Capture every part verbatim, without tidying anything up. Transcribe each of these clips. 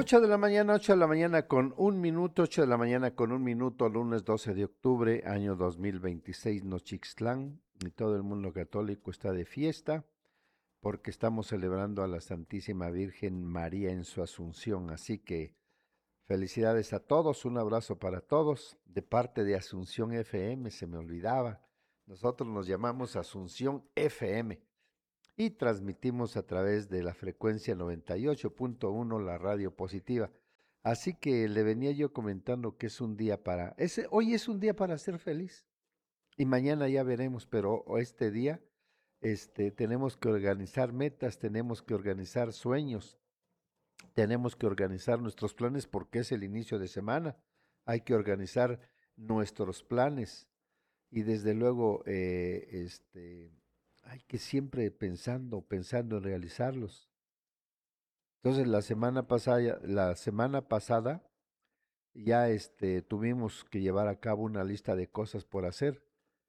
Ocho de la mañana, ocho de la mañana con un minuto, ocho de la mañana con un minuto, lunes doce de octubre, año dos mil veintiséis, Nochixtlán, y todo el mundo católico está de fiesta porque estamos celebrando a la Santísima Virgen María en su Asunción. Así que felicidades a todos, un abrazo para todos, de parte de Asunción F M, se me olvidaba. Nosotros nos llamamos Asunción F M y transmitimos a través de la frecuencia noventa y ocho punto uno, la radio positiva. Así que le venía yo comentando que es un día para, ese, hoy es un día para ser feliz y mañana ya veremos, pero este día este, tenemos que organizar metas, tenemos que organizar sueños, tenemos que organizar nuestros planes porque es el inicio de semana, hay que organizar nuestros planes y desde luego eh, este, hay que siempre pensando, pensando en realizarlos. Entonces la semana pasada, la semana pasada ya este, tuvimos que llevar a cabo una lista de cosas por hacer,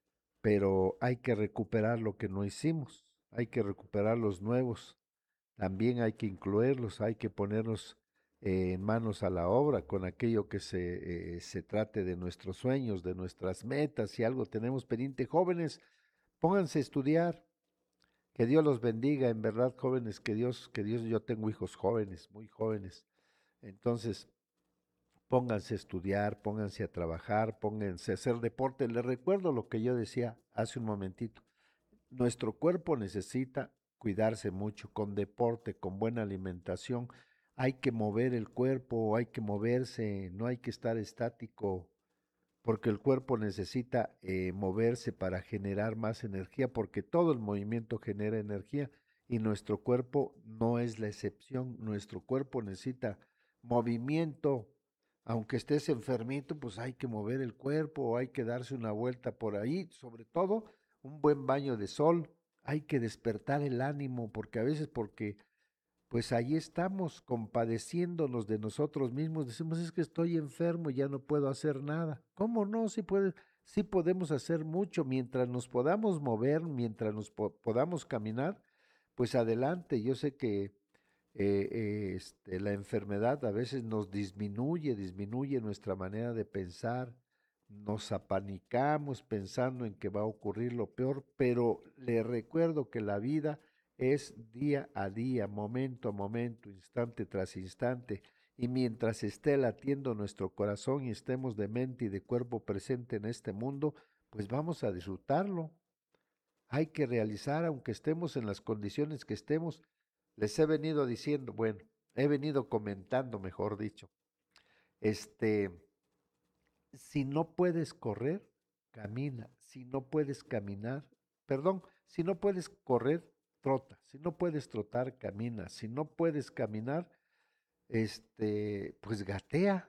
pero hay que recuperar lo que no hicimos, hay que recuperar los nuevos, también hay que incluirlos, hay que ponernos eh, en manos a la obra con aquello que se, eh, se trate de nuestros sueños, de nuestras metas, si algo tenemos pendiente. Jóvenes, pónganse a estudiar, que Dios los bendiga, en verdad, jóvenes, que Dios, que Dios, yo tengo hijos jóvenes, muy jóvenes. Entonces, pónganse a estudiar, pónganse a trabajar, pónganse a hacer deporte. Les recuerdo lo que yo decía hace un momentito. Nuestro cuerpo necesita cuidarse mucho con deporte, con buena alimentación. Hay que mover el cuerpo, hay que moverse, no hay que estar estático, porque el cuerpo necesita eh, moverse para generar más energía, porque todo el movimiento genera energía y nuestro cuerpo no es la excepción. Nuestro cuerpo necesita movimiento. Aunque estés enfermito, pues hay que mover el cuerpo, hay que darse una vuelta por ahí, sobre todo un buen baño de sol, hay que despertar el ánimo, porque a veces porque pues ahí estamos compadeciéndonos de nosotros mismos, decimos es que estoy enfermo y ya no puedo hacer nada. ¿Cómo no? Sí, puede, sí podemos hacer mucho mientras nos podamos mover, mientras nos po podamos caminar, pues adelante. Yo sé que eh, eh, este, la enfermedad a veces nos disminuye, disminuye nuestra manera de pensar, nos apanicamos pensando en que va a ocurrir lo peor, pero le recuerdo que la vida es día a día, momento a momento, instante tras instante, y mientras esté latiendo nuestro corazón y estemos de mente y de cuerpo presente en este mundo, pues vamos a disfrutarlo. Hay que realizar, aunque estemos en las condiciones que estemos. Les he venido diciendo, bueno, he venido comentando, mejor dicho, este, si no puedes correr, camina. Si no puedes caminar, perdón, si no puedes correr, trota. Si no puedes trotar, camina. Si no puedes caminar, este, pues gatea,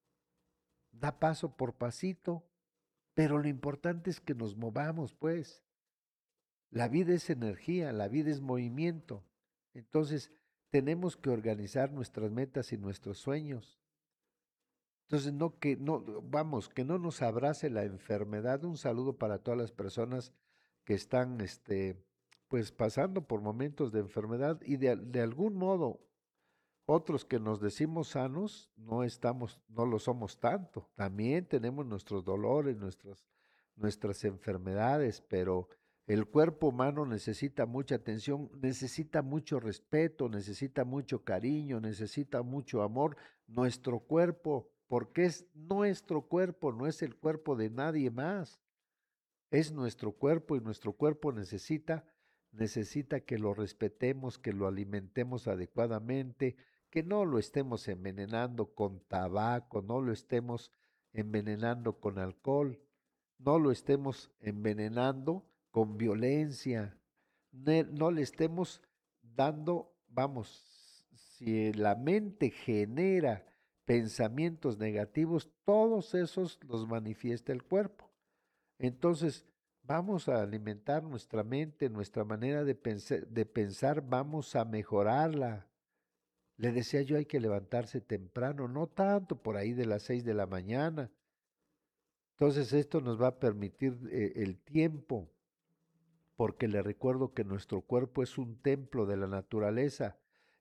da paso por pasito. Pero lo importante es que nos movamos, pues. La vida es energía, la vida es movimiento. Entonces, tenemos que organizar nuestras metas y nuestros sueños. Entonces, no que no vamos, que no nos abrace la enfermedad. Un saludo para todas las personas que están este pues pasando por momentos de enfermedad y de, de algún modo otros que nos decimos sanos no estamos no lo somos tanto. También tenemos nuestros dolores, nuestras nuestras enfermedades, pero el cuerpo humano necesita mucha atención, necesita mucho respeto, necesita mucho cariño, necesita mucho amor. Nuestro cuerpo, porque es nuestro cuerpo, no es el cuerpo de nadie más. Es nuestro cuerpo y nuestro cuerpo necesita necesita que lo respetemos, que lo alimentemos adecuadamente, que no lo estemos envenenando con tabaco, no lo estemos envenenando con alcohol, no lo estemos envenenando con violencia, ne- no le estemos dando, vamos, si la mente genera pensamientos negativos, todos esos los manifiesta el cuerpo. Entonces, vamos a alimentar nuestra mente, nuestra manera de pensar, de pensar, vamos a mejorarla. Le decía yo, hay que levantarse temprano, no tanto por ahí de las seis de la mañana. Entonces, esto nos va a permitir eh, el tiempo, porque le recuerdo que nuestro cuerpo es un templo de la naturaleza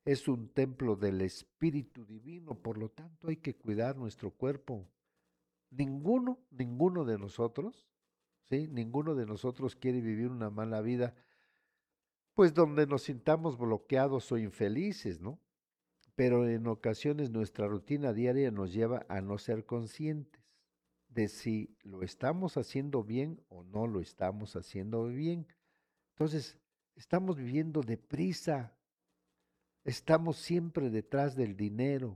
es un templo del Espíritu Divino, por lo tanto hay que cuidar nuestro cuerpo. Ninguno, ninguno de nosotros, ¿sí? Ninguno de nosotros quiere vivir una mala vida, pues donde nos sintamos bloqueados o infelices, ¿no? Pero en ocasiones nuestra rutina diaria nos lleva a no ser conscientes de si lo estamos haciendo bien o no lo estamos haciendo bien. Entonces, estamos viviendo deprisa, estamos siempre detrás del dinero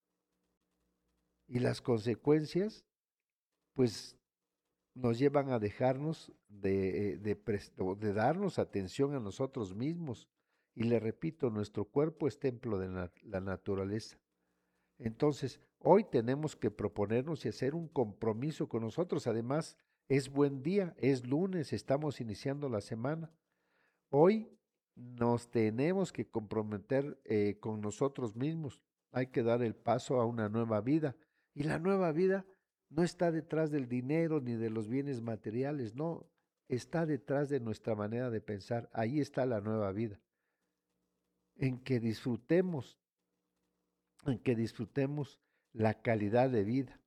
y las consecuencias, pues, nos llevan a dejarnos de, eh, de, de darnos atención a nosotros mismos. Y le repito, nuestro cuerpo es templo de na la naturaleza. Entonces, hoy tenemos que proponernos y hacer un compromiso con nosotros. Además, es buen día, es lunes, estamos iniciando la semana. Hoy nos tenemos que comprometer eh, con nosotros mismos. Hay que dar el paso a una nueva vida. Y la nueva vida no está detrás del dinero ni de los bienes materiales, no, está detrás de nuestra manera de pensar. Ahí está la nueva vida. En que disfrutemos, en que disfrutemos la calidad de vida.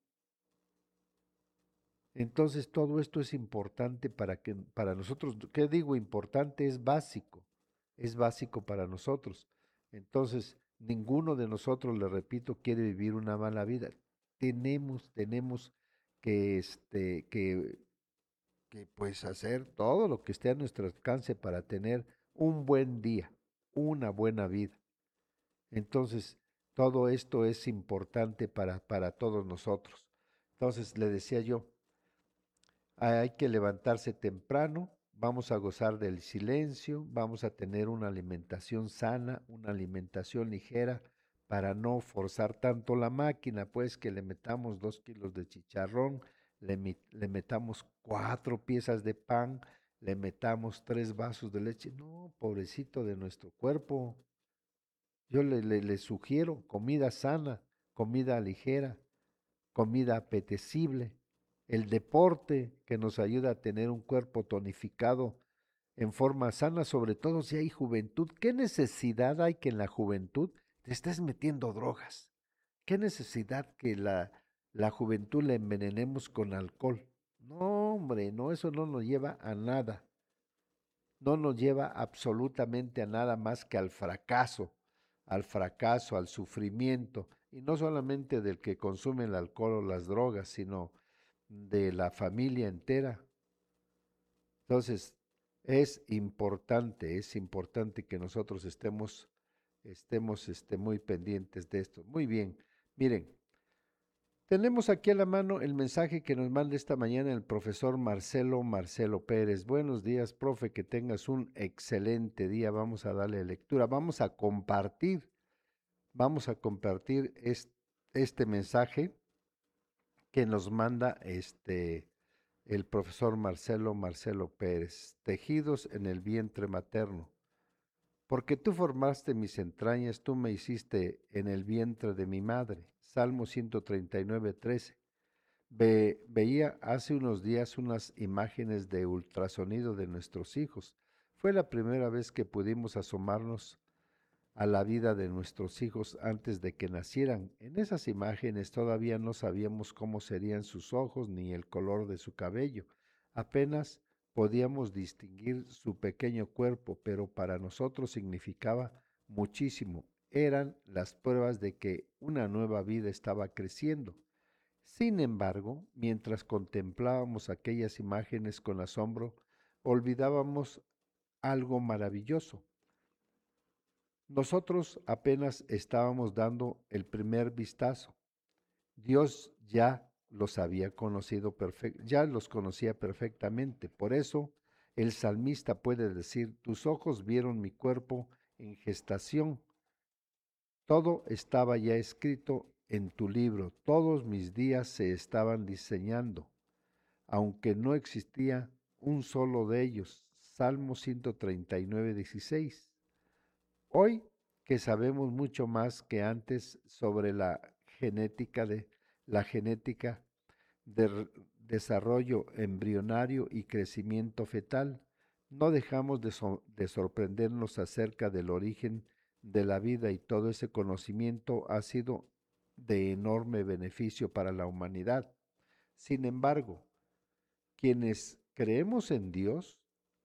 Entonces todo esto es importante para que para nosotros, ¿qué digo importante? Es básico, es básico para nosotros. Entonces, ninguno de nosotros, le repito, quiere vivir una mala vida. Tenemos, tenemos que, este, que, que pues hacer todo lo que esté a nuestro alcance para tener un buen día, una buena vida. Entonces, todo esto es importante para, para todos nosotros. Entonces, le decía yo, hay que levantarse temprano, vamos a gozar del silencio, vamos a tener una alimentación sana, una alimentación ligera para no forzar tanto la máquina, pues que le metamos dos kilos de chicharrón, le, le metamos cuatro piezas de pan, le metamos tres vasos de leche. No, pobrecito de nuestro cuerpo. Yo le, le, le sugiero comida sana, comida ligera, comida apetecible, el deporte que nos ayuda a tener un cuerpo tonificado en forma sana, sobre todo si hay juventud. ¿Qué necesidad hay que en la juventud te estés metiendo drogas? ¿Qué necesidad que la, la juventud la envenenemos con alcohol? No, hombre, no, eso no nos lleva a nada. No nos lleva absolutamente a nada más que al fracaso, al fracaso, al sufrimiento, y no solamente del que consume el alcohol o las drogas, sino de la familia entera. Entonces, es importante, es importante que nosotros estemos, estemos este, muy pendientes de esto. Muy bien, miren, tenemos aquí a la mano el mensaje que nos manda esta mañana el profesor Marcelo Marcelo Pérez. Buenos días, profe, que tengas un excelente día. Vamos a darle lectura, vamos a compartir, vamos a compartir este, este mensaje que nos manda este el profesor Marcelo Marcelo Pérez. Tejidos en el vientre materno. Porque tú formaste mis entrañas, tú me hiciste en el vientre de mi madre. Salmo ciento treinta y nueve, trece. Ve, veía hace unos días unas imágenes de ultrasonido de nuestros hijos. Fue la primera vez que pudimos asomarnos a la vida de nuestros hijos antes de que nacieran. En esas imágenes todavía no sabíamos cómo serían sus ojos ni el color de su cabello. Apenas podíamos distinguir su pequeño cuerpo, pero para nosotros significaba muchísimo. Eran las pruebas de que una nueva vida estaba creciendo. Sin embargo, mientras contemplábamos aquellas imágenes con asombro, olvidábamos algo maravilloso. Nosotros apenas estábamos dando el primer vistazo. Dios ya los había conocido perfectamente, ya los conocía perfectamente. Por eso el salmista puede decir, tus ojos vieron mi cuerpo en gestación. Todo estaba ya escrito en tu libro, todos mis días se estaban diseñando, aunque no existía un solo de ellos. Salmo ciento treinta y nueve, dieciséis. Hoy que sabemos mucho más que antes sobre la genética de la genética de desarrollo embrionario y crecimiento fetal, no dejamos de, so, de sorprendernos acerca del origen de la vida y todo ese conocimiento ha sido de enorme beneficio para la humanidad. Sin embargo, quienes creemos en Dios,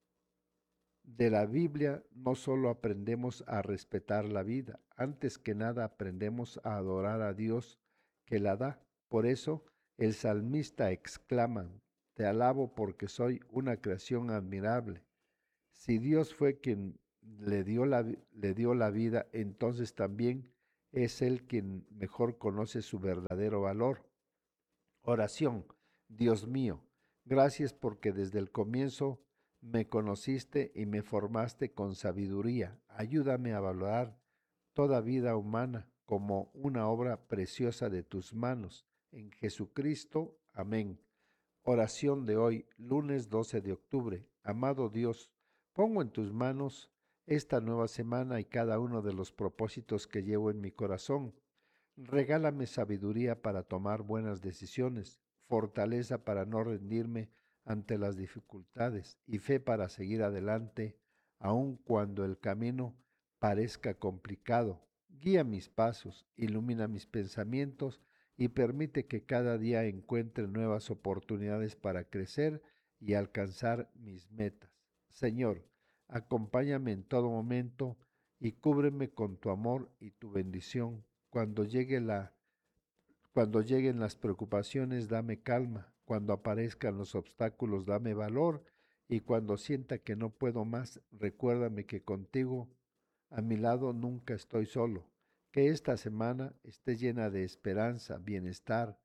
de la Biblia no solo aprendemos a respetar la vida, antes que nada aprendemos a adorar a Dios que la da. Por eso el salmista exclama, te alabo porque soy una creación admirable. Si Dios fue quien le dio la, le dio la vida, entonces también es Él quien mejor conoce su verdadero valor. Oración. Dios mío, gracias porque desde el comienzo me conociste y me formaste con sabiduría. Ayúdame a valorar toda vida humana como una obra preciosa de tus manos. En Jesucristo. Amén. Oración de hoy, lunes doce de octubre. Amado Dios, pongo en tus manos esta nueva semana y cada uno de los propósitos que llevo en mi corazón. Regálame sabiduría para tomar buenas decisiones, fortaleza para no rendirme ante las dificultades y fe para seguir adelante, aun cuando el camino parezca complicado. Guía mis pasos, ilumina mis pensamientos y permite que cada día encuentre nuevas oportunidades para crecer y alcanzar mis metas. Señor, acompáñame en todo momento y cúbreme con tu amor y tu bendición. Cuando llegue la, cuando lleguen las preocupaciones, dame calma. Cuando aparezcan los obstáculos, dame valor. Y cuando sienta que no puedo más, recuérdame que contigo, a mi lado, nunca estoy solo. Que esta semana esté llena de esperanza, bienestar,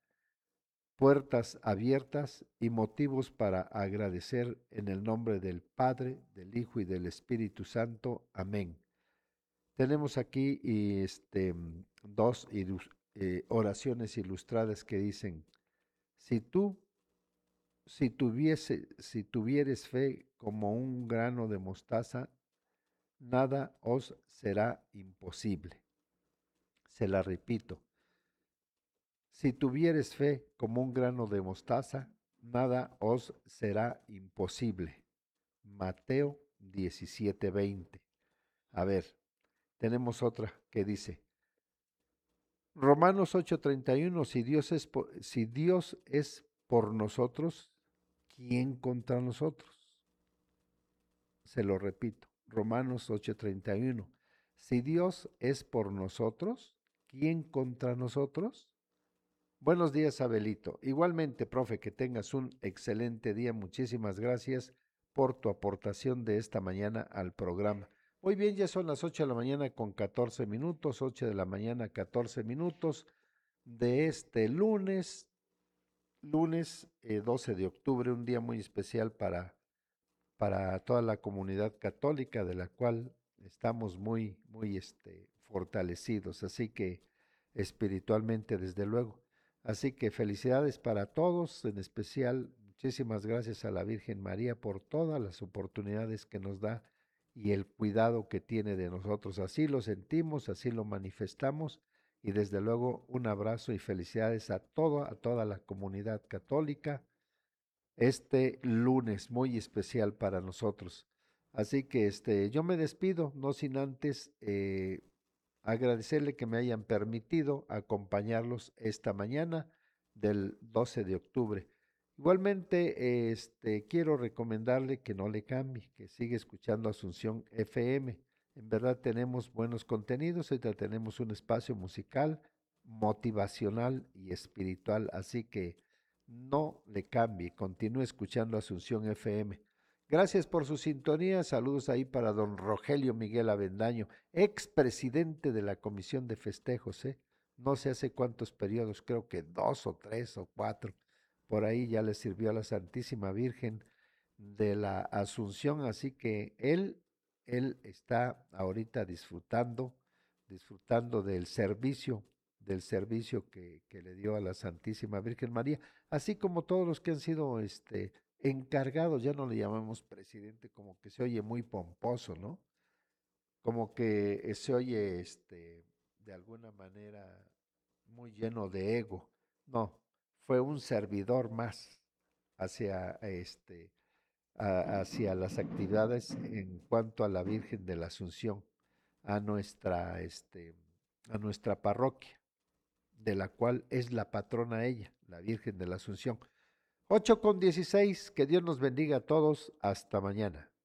puertas abiertas y motivos para agradecer en el nombre del Padre, del Hijo y del Espíritu Santo. Amén. Tenemos aquí y este, dos ilus- eh, oraciones ilustradas que dicen, si tú, si tuviese, si tuvieres fe como un grano de mostaza, nada os será imposible. Se la repito, si tuvieres fe como un grano de mostaza, nada os será imposible. Mateo diecisiete veinte. A ver, tenemos otra que dice, Romanos ocho treinta y uno, si Dios es por, si Dios es por nosotros, ¿quién contra nosotros? Se lo repito, Romanos ocho treinta y uno, si Dios es por nosotros, ¿quién contra nosotros? Buenos días, Abelito. Igualmente, profe, que tengas un excelente día. Muchísimas gracias por tu aportación de esta mañana al programa. Muy bien, ya son las ocho de la mañana con catorce minutos, ocho de la mañana catorce minutos de este lunes, lunes eh, doce de octubre, un día muy especial para, para toda la comunidad católica, de la cual estamos muy, muy este, fortalecidos, así que espiritualmente, desde luego. Así que felicidades para todos, en especial muchísimas gracias a la Virgen María por todas las oportunidades que nos da y el cuidado que tiene de nosotros. Así lo sentimos, así lo manifestamos y desde luego un abrazo y felicidades a toda, a toda la comunidad católica este lunes muy especial para nosotros. Así que este, yo me despido, no sin antes eh, agradecerle que me hayan permitido acompañarlos esta mañana del doce de octubre. Igualmente, este, quiero recomendarle que no le cambie, que siga escuchando Asunción F M. En verdad tenemos buenos contenidos, ahorita tenemos un espacio musical, motivacional y espiritual, así que no le cambie, continúe escuchando Asunción F M. Gracias por su sintonía. Saludos ahí para don Rogelio Miguel Avendaño, expresidente de la Comisión de Festejos, ¿eh? No sé hace cuántos periodos, creo que dos o tres o cuatro. Por ahí ya le sirvió a la Santísima Virgen de la Asunción, así que él, él está ahorita disfrutando, disfrutando del servicio, del servicio que, que le dio a la Santísima Virgen María, así como todos los que han sido este, encargados, ya no le llamamos presidente, como que se oye muy pomposo, ¿no? Como que eh, se oye este, de alguna manera muy lleno de ego. No, fue un servidor más hacia este a- hacia las actividades en cuanto a la Virgen de la Asunción. a nuestra, este, a nuestra parroquia, de la cual es la patrona ella, la Virgen de la Asunción. Ocho con dieciséis, que Dios nos bendiga a todos, hasta mañana.